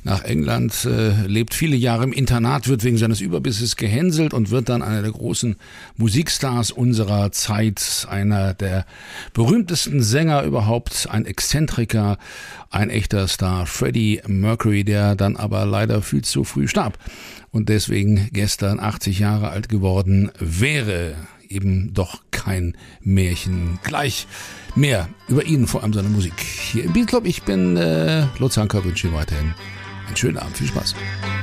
nach England, lebt viele Jahre im Internat, wird wegen seines Überbisses gehänselt und wird dann einer der großen Musikstars unserer Zeit, einer der berühmtesten Sänger überhaupt, ein Exzentriker, ein echter Star, Freddie Mercury, der dann aber leider viel zu früh starb und deswegen gestern 80 Jahre alt geworden wäre. Eben doch kein Märchen. Gleich mehr über ihn, vor allem seine Musik. Hier im Beat Club, ich bin Lutz Hanker, wünsche Ihnen weiterhin einen schönen Abend. Viel Spaß.